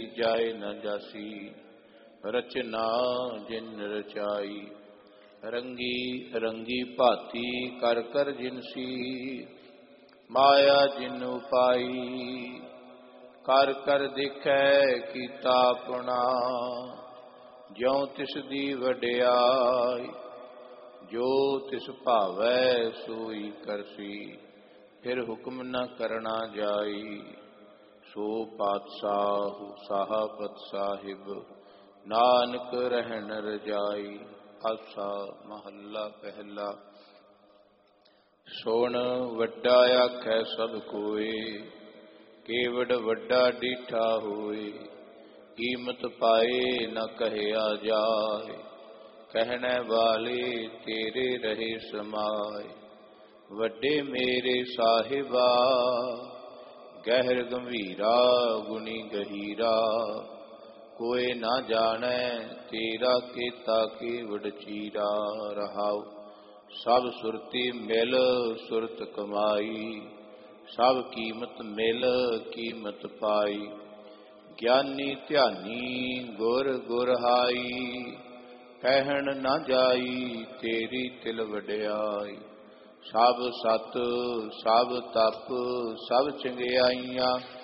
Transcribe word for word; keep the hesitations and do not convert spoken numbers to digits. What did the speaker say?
जाए न जासी, रचना जिन रचाई। रंगी रंगी भाती कर कर जिनसी, माया जिन उपाई। कर कर दिखै कीता अपना, ज्यों तिस दी वड्याई। जो तिस भावै सोई करसी, फिर हुक्म न करना जाई। सो पातशाह साहबत साहिब, नानक रहन रजाई। आसा महला पहला। सुन वड्डा आखै सब कोय, केवड़ वड्डा डीठा होए। कीमत पाए न कहया जाए, कहने वाले तेरे रहे समाए। वड्डे मेरे साहिबा, गहर गंभीरा गुनी गहीरा। कोई ना जाने तेरा केता केवड़ चीरा। रहाओ सब सुरती मिल सुरत कमाई, सब कीमत मिल कीमत पाई। ज्ञानी ध्यानी गुर गुरहाई, कहन न जाई तेरी तिल वड्याई। सब सत सब तप सब चंगियाइयां,